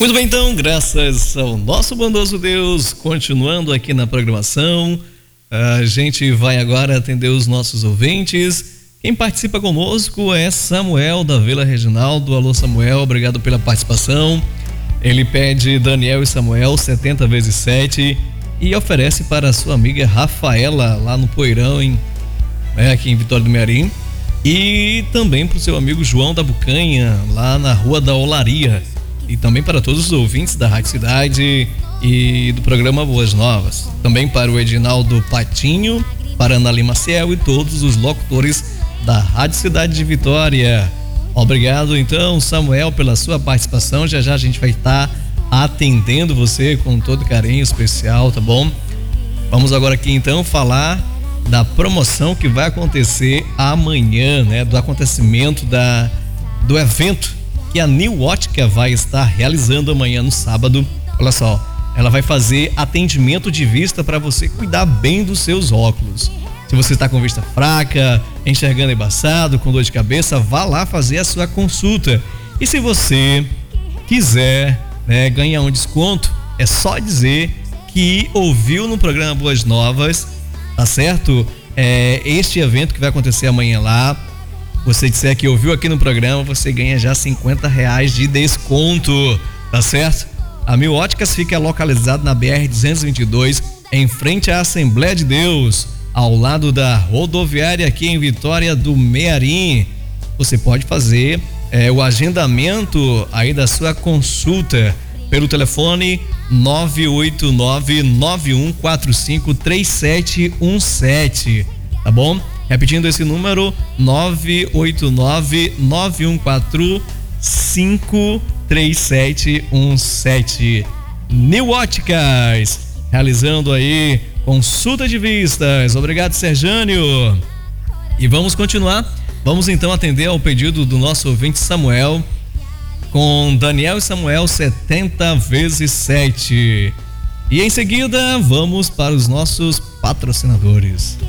Muito bem, então, graças ao nosso bondoso Deus, continuando aqui na programação, a gente vai agora atender os nossos ouvintes. Quem participa conosco é Samuel da Vila Reginaldo. Alô, Samuel, obrigado pela participação. Ele pede Daniel e Samuel 70 vezes 7 e oferece para a sua amiga Rafaela lá no Poeirão, aqui em Vitória do Mearim, e também para o seu amigo João da Bucanha, lá na Rua da Olaria. E também para todos os ouvintes da Rádio Cidade e do programa Boas Novas. Também para o Edinaldo Patinho, para Ana Lima Ciel e todos os locutores da Rádio Cidade de Vitória. Obrigado, então, Samuel, pela sua participação. Já já a gente vai estar atendendo você com todo carinho especial, tá bom? Vamos agora aqui, então, falar da promoção que vai acontecer amanhã, né? Do acontecimento do evento que a New Ótica vai estar realizando amanhã no sábado. Olha só, ela vai fazer atendimento de vista para você cuidar bem dos seus óculos. Se você está com vista fraca, enxergando embaçado, com dor de cabeça, vá lá fazer a sua consulta. E se você quiser, ganhar um desconto, é só dizer que ouviu no programa Boas Novas, tá certo? Este evento que vai acontecer amanhã lá, você disser que ouviu aqui no programa, você ganha já R$50 de desconto, tá certo? A Mil Óticas fica localizada na BR-222, em frente à Assembleia de Deus, ao lado da rodoviária aqui em Vitória do Mearim. Você pode fazer o agendamento aí da sua consulta pelo telefone 989-9145-3717, tá bom? Repetindo esse número, 989-9145-3717. New Óticas, realizando aí consulta de vistas. Obrigado, Serjânio. E vamos continuar. Vamos então atender ao pedido do nosso ouvinte Samuel, com Daniel e Samuel 70 vezes 7. E em seguida, vamos para os nossos patrocinadores.